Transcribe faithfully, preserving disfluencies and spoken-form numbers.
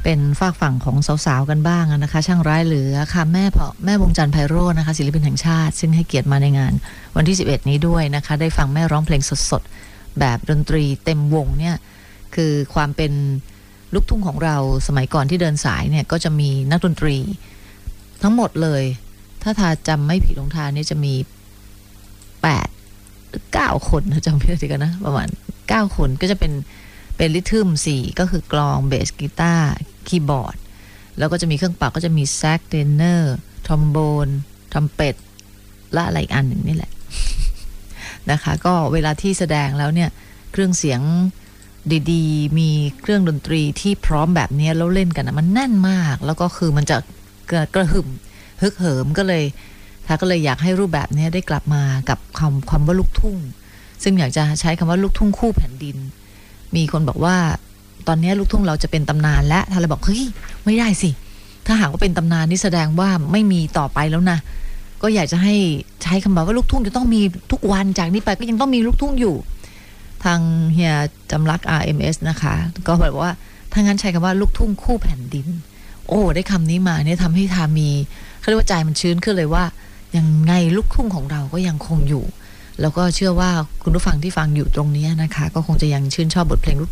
เป็นฝากฝั่งของสาวๆกันบ้างนะคะช่างร้ายเหลือค่ะแม่พอแม่วงจันทร์ไพโรจน์นะคะศิลปินแห่งชาติซึ่งให้เกียรติมาในงานวันที่สิบเอ็ดนี้ด้วยนะคะได้ฟังแม่ร้องเพลงสดๆแบบดนตรีเต็มวงเนี่ยคือความเป็นลูกทุ่งของเราสมัยก่อนที่เดินสายเนี่ยก็จะมีนักดนตรีทั้งหมดเลยถ้าทาจำไม่ผิดลงทานี่จะมีแปดหรือเก้าคนจำไม่ได้กันนะประมาณเก้าคนก็จะเป็นเป็นริทึมสี่ก็คือกลองเบสกีตาร์คีย์บอร์ดแล้วก็จะมีเครื่องเป่าก็จะมีแซกเทนเนอร์ทรอมโบนทรัมเป็ตและอะไรอีกอันหนึ่งนี่แหละ นะคะก็เวลาที่แสดงแล้วเนี่ยเครื่องเสียงดีๆมีเครื่องดนตรีที่พร้อมแบบนี้แล้วเล่นกันนะมันแน่นมากแล้วก็คือมันจะกระหึ่มฮึกเหิมก็เลยถ้าก็เลยอยากให้รูปแบบนี้ได้กลับมากับคำคำว่าลูกทุ่งซึ่งอยากจะใช้คำว่าลูกทุ่งคู่แผ่นดินมีคนบอกว่าตอนนี้ลูกทุ่งเราจะเป็นตำนานและถ้าเราบอกเฮ้ยไม่ได้สิถ้าหากว่าเป็นตำนานนี่แสดงว่าไม่มีต่อไปแล้วนะก็อยากจะให้ใช้คำว่าลูกทุ่งจะต้องมีทุกวันจากนี้ไปก็ยังต้องมีลูกทุ่งอยู่ทางเฮียจำรัก อาร์ เอ็ม เอส นะคะก็บอกว่าถ้างั้นใช้คำว่าลูกทุ่งคู่แผ่นดินโอ้ได้คำนี้มาเนี่ยทำให้ทามีเขาเรียกว่าใจมันชื้นขึ้นเลยว่ายังไงลูกทุ่งของเราก็ยังคงอยู่แล้วก็เชื่อว่าคุณผู้ฟังที่ฟังอยู่ตรงนี้นะคะก็คงจะยังชื่นชอบบทเพลงลูก